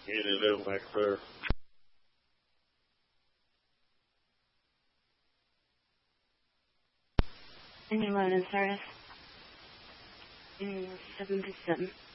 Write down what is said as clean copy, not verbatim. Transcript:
Hello, Maxwell. And your loan is service. 7%.